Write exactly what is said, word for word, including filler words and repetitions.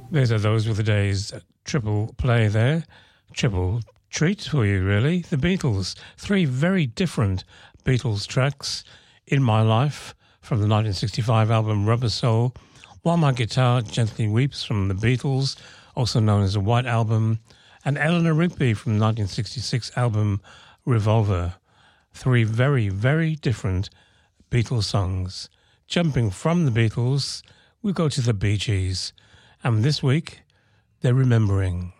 Those are those were the days. Triple play there. Triple treat for you, really. The Beatles. Three very different Beatles tracks. In My Life from the nineteen sixty-five album Rubber Soul. While My Guitar Gently Weeps from the Beatles, also known as the White Album. And Eleanor Rigby from the nineteen sixty-six album Revolver. Three very, very different Beatles songs. Jumping from the Beatles, we go to the Bee Gees. And this week, they're remembering.